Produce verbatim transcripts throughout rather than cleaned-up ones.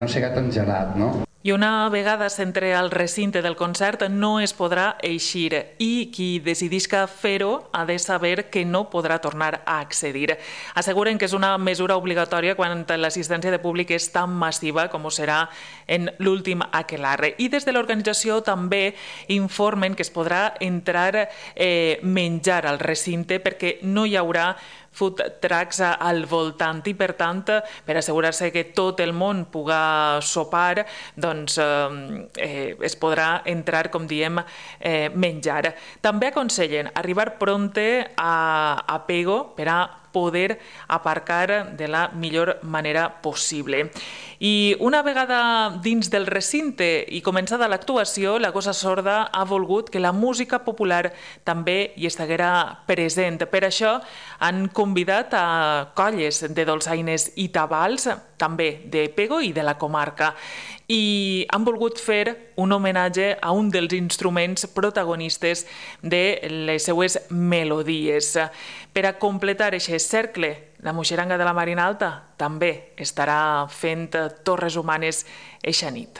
no siga tan gelat, no? I una vegada s'entre al recinte del concert no es podrà eixir i qui decidisca fer-ho ha de saber que no podrà tornar a accedir. Asseguren que és una mesura obligatòria quan l'assistència de públic és tan massiva com ho serà en l'últim aquelarre. I des de l'organització també informen que es podrà entrar eh, menjar al recinte perquè no hi haurà food trucks al voltant i, per tant, per assegurar-se que tot el món puga sopar, doncs eh, es podrà entrar, com diem, eh, menjar. També aconsellen arribar pronte a, a Pego per a poder aparcar de la millor manera possible. I una vegada dins del recinte i començada l'actuació, la Gossa Sorda ha volgut que la música popular també hi estiguera present. Per això han convidat a colles de dolçaines i tabals, també de Pego i de la comarca, i han volgut fer un homenatge a un dels instruments protagonistes de les seues melodies. Per a completar aquest cercle, la Muixeranga de la Marina Alta també estarà fent torres humanes eixa nit.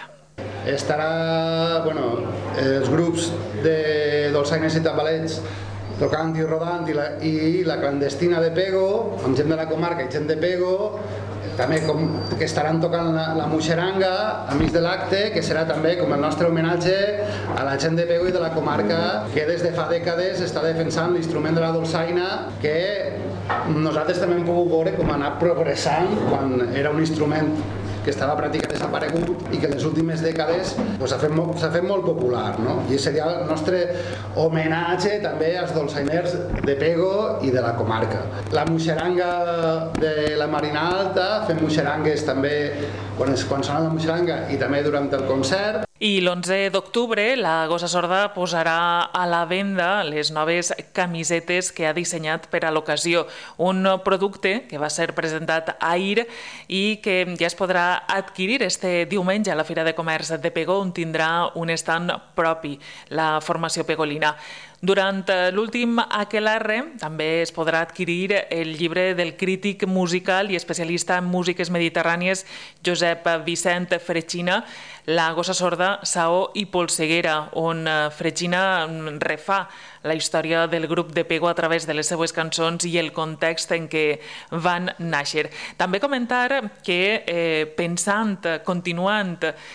Estarà, bueno, els grups de dolçaines i tambalets tocant i rodant i la, i la clandestina de Pego, amb gent de la comarca i gent de Pego, també com que estaran tocant la, la Muixeranga a mig de l'acte, que serà també com el nostre homenatge a la gent de Pego i de la comarca que des de fa dècades està defensant l'instrument de la dolçaina, que nosaltres també hem pogut veure com ha anat progressant quan era un instrument que estava pràcticament desaparegut i que en les últimes dècades s'ha fet, fet molt popular, no? I seria el nostre homenatge també als dolçainers de Pego i de la comarca. La Muixeranga de la Marina Alta, fem muixerangues també quan, quan sona la muixeranga i també durant el concert. I l'onze d'octubre la Gossa Sorda posarà a la venda les noves camisetes que ha dissenyat per a l'ocasió. Un producte que va ser presentat ahir i que ja es podrà adquirir este diumenge a la Fira de Comerç de Pego, on tindrà un stand propi, la formació pegolina. Durant l'últim aquelarre també es podrà adquirir el llibre del crític musical i especialista en músiques mediterrànies Josep Vicent Fregina, La Gossa Sorda, Saó i Polseguera, on Fregina refà la història del grup de Pego a través de les seues cançons i el context en què van nàixer. També comentar que eh, pensant, continuant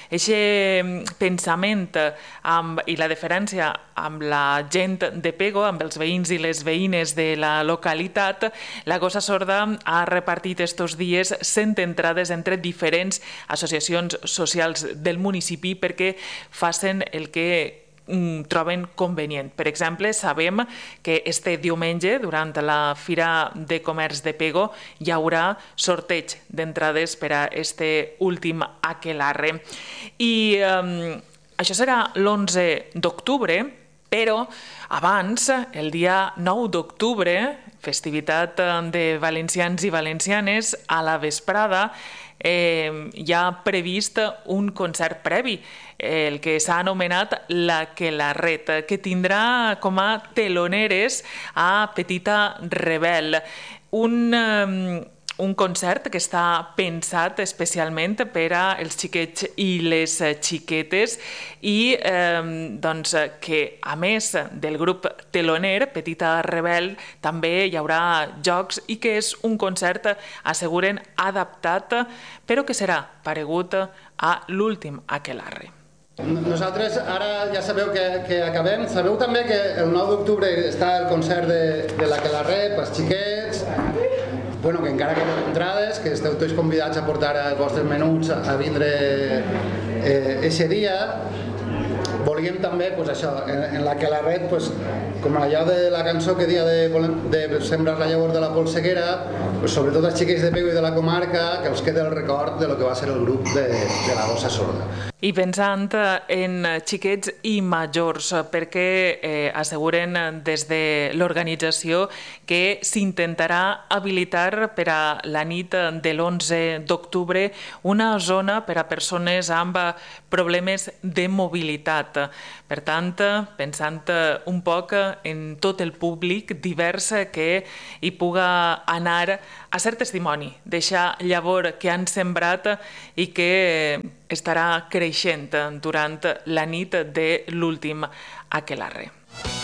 aquest pensament amb, i la diferència amb la gent de Pego, amb els veïns i les veïnes de la localitat, la Gossa Sorda ha repartit estos dies cent entrades entre diferents associacions socials del municipi perquè facin el que troben convenient. Per exemple, sabem que este diumenge, durant la Fira de Comerç de Pego, hi haurà sorteig d'entrades per a este últim aquelarre. I eh, això serà l'onze d'octubre, però abans, el dia nou d'octubre, festivitat de valencians i valencianes, a la vesprada, eh, hi ha previst un concert previ, el que s'ha anomenat l'Aquelarret, que tindrà com a teloneres a Petita Rebel. Un... Eh, un concert que està pensat especialment per als xiquets i les xiquetes i eh, doncs, que, a més del grup teloner, Petita Rebel, també hi haurà jocs i que és un concert, asseguren, adaptat, però que serà paregut a l'últim aquelarre. Nosaltres ara ja sabeu que, que acabem. Sabeu també que el nou d'octubre està el concert de, de l'Aquelarre pels xiquets, bueno, que encara queden entrades, que esteu tots convidats a portar els vostres menuts a vindre aquest eh, dia. Volíem també, pues, això, en, en l'Aquelarret, pues, com allò de la cançó que dia de, de sembrar la llavor de la polseguera, pues, sobretot els xiquets de Pego i de la comarca, que els quede el record de lo que va ser el grup de, de la Gossa Sorda. I pensant en xiquets i majors, perquè eh, asseguren des de l'organització que s'intentarà habilitar per a la nit de l'onze d'octubre una zona per a persones amb problemes de mobilitat. Per tant, pensant un poc en tot el públic divers que hi puga anar a ser testimoni d'eixa llavor que han sembrat i que estarà creixent durant la nit de l'últim aquelarre.